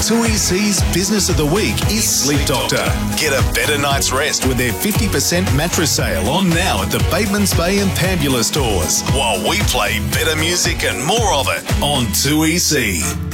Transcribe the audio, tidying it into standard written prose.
2EC's Business of the Week is Sleep Doctor. Get a better night's rest with their 50% mattress sale on now at the Bateman's Bay and Pambula stores, while we play better music and more of it on 2EC.